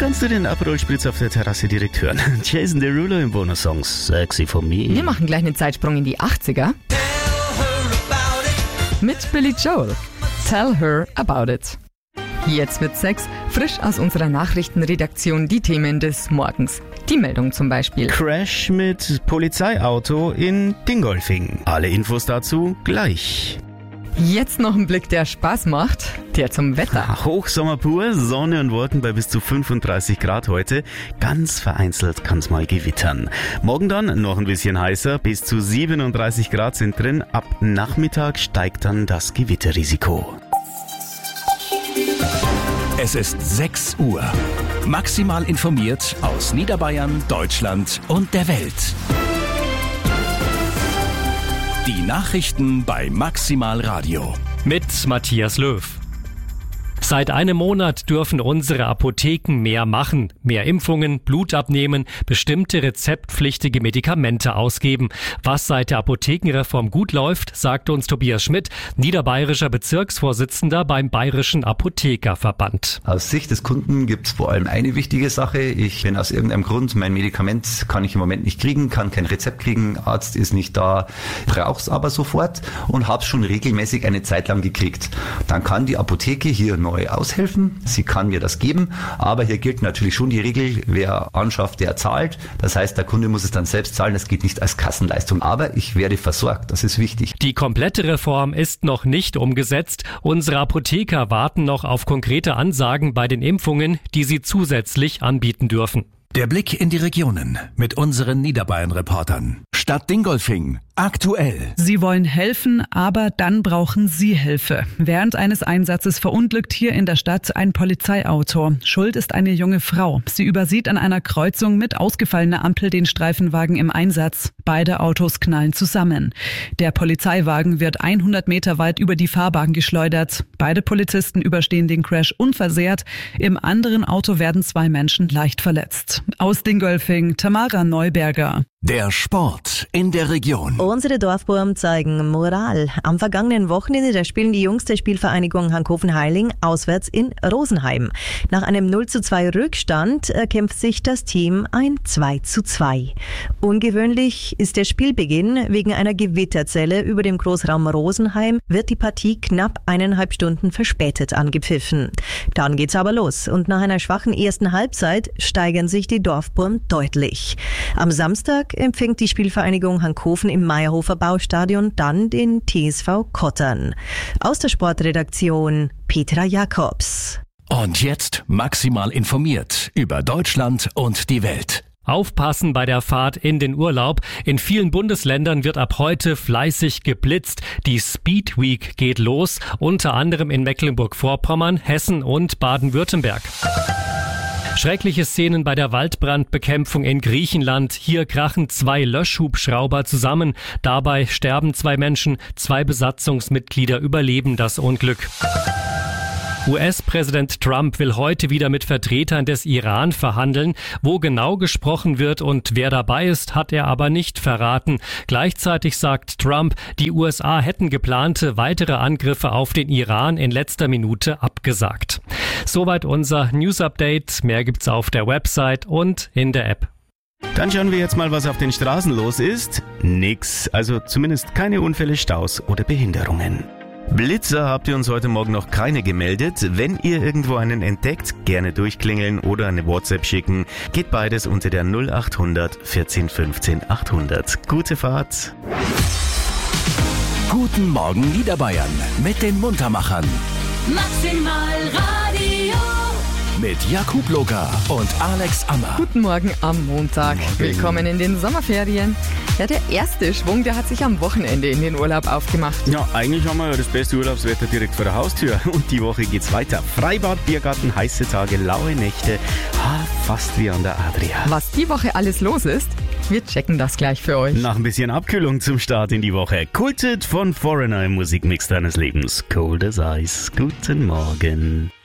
kannst du den Aperol Spritz auf der Terrasse direkt hören. Jason Derulo im Bonus-Song Sexy for Me. Wir machen gleich einen Zeitsprung in die 80er. Mit Billy Joel. Tell her about it. Jetzt wird 6, frisch aus unserer Nachrichtenredaktion, die Themen des Morgens. Die Meldung zum Beispiel. Crash mit Polizeiauto in Dingolfing. Alle Infos dazu gleich. Jetzt noch ein Blick, der Spaß macht, der zum Wetter. Hochsommer pur, Sonne und Wolken bei bis zu 35 Grad heute. Ganz vereinzelt kann es mal gewittern. Morgen dann noch ein bisschen heißer, bis zu 37 Grad sind drin. Ab Nachmittag steigt dann das Gewitterrisiko. Es ist 6 Uhr. Maximal informiert aus Niederbayern, Deutschland und der Welt. Die Nachrichten bei Maximal Radio. Mit Matthias Löw. Seit einem Monat dürfen unsere Apotheken mehr machen. Mehr Impfungen, Blut abnehmen, bestimmte rezeptpflichtige Medikamente ausgeben. Was seit der Apothekenreform gut läuft, sagt uns Tobias Schmidt, niederbayerischer Bezirksvorsitzender beim Bayerischen Apothekerverband. Aus Sicht des Kunden gibt es vor allem eine wichtige Sache. Wenn aus irgendeinem Grund mein Medikament kann ich im Moment nicht kriegen, kann kein Rezept kriegen, Arzt ist nicht da, brauch's aber sofort und hab's schon regelmäßig eine Zeit lang gekriegt. Dann kann die Apotheke hier neu aushelfen. Sie kann mir das geben, aber hier gilt natürlich schon die Regel, wer anschafft, der zahlt. Das heißt, der Kunde muss es dann selbst zahlen, das geht nicht als Kassenleistung. Aber ich werde versorgt, das ist wichtig. Die komplette Reform ist noch nicht umgesetzt. Unsere Apotheker warten noch auf konkrete Ansagen bei den Impfungen, die sie zusätzlich anbieten dürfen. Der Blick in die Regionen mit unseren Niederbayern-Reportern. Stadt Dingolfing. Aktuell. Sie wollen helfen, aber dann brauchen Sie Hilfe. Während eines Einsatzes verunglückt hier in der Stadt ein Polizeiauto. Schuld ist eine junge Frau. Sie übersieht an einer Kreuzung mit ausgefallener Ampel den Streifenwagen im Einsatz. Beide Autos knallen zusammen. Der Polizeiwagen wird 100 Meter weit über die Fahrbahn geschleudert. Beide Polizisten überstehen den Crash unversehrt. Im anderen Auto werden 2 Menschen leicht verletzt. Aus Dingolfing, Tamara Neuberger. Der Sport in der Region. Unsere Dorfbuben zeigen Moral. Am vergangenen Wochenende, da spielen die Jungs der Spielvereinigung Hankofen-Heiling auswärts in Rosenheim. Nach einem 0:2 Rückstand erkämpft sich das Team ein 2:2. Ungewöhnlich ist der Spielbeginn. Wegen einer Gewitterzelle über dem Großraum Rosenheim wird die Partie knapp 1,5 Stunden verspätet angepfiffen. Dann geht's aber los und nach einer schwachen ersten Halbzeit steigern sich die Dorfbuben deutlich. Am Samstag empfängt die Spielvereinigung Hankofen im Meierhofer Baustadion dann den TSV Kottern. Aus der Sportredaktion Petra Jakobs. Und jetzt maximal informiert über Deutschland und die Welt. Aufpassen bei der Fahrt in den Urlaub. In vielen Bundesländern wird ab heute fleißig geblitzt. Die Speed Week geht los, unter anderem in Mecklenburg-Vorpommern, Hessen und Baden-Württemberg. Schreckliche Szenen bei der Waldbrandbekämpfung in Griechenland. Hier krachen 2 Löschhubschrauber zusammen. Dabei sterben 2 Menschen. 2 Besatzungsmitglieder überleben das Unglück. US-Präsident Trump will heute wieder mit Vertretern des Iran verhandeln. Wo genau gesprochen wird und wer dabei ist, hat er aber nicht verraten. Gleichzeitig sagt Trump, die USA hätten geplante weitere Angriffe auf den Iran in letzter Minute abgesagt. Soweit unser News-Update. Mehr gibt's auf der Website und in der App. Dann schauen wir jetzt mal, was auf den Straßen los ist. Nix, also zumindest keine Unfälle, Staus oder Behinderungen. Blitzer habt ihr uns heute Morgen noch keine gemeldet. Wenn ihr irgendwo einen entdeckt, gerne durchklingeln oder eine WhatsApp schicken. Geht beides unter der 0800 14 15 800. Gute Fahrt. Guten Morgen Niederbayern mit den Muntermachern. Maximal Radio. Mit Jakub Loga und Alex Ammer. Guten Morgen am Montag. Willkommen in den Sommerferien. Ja, der erste Schwung, der hat sich am Wochenende in den Urlaub aufgemacht. Ja, eigentlich haben wir ja das beste Urlaubswetter direkt vor der Haustür. Und die Woche geht's weiter. Freibad, Biergarten, heiße Tage, laue Nächte. Fast wie an der Adria. Was die Woche alles los ist, wir checken das gleich für euch. Nach ein bisschen Abkühlung zum Start in die Woche. Kultet von Foreigner im Musikmix deines Lebens. Cold as Ice. Guten Morgen.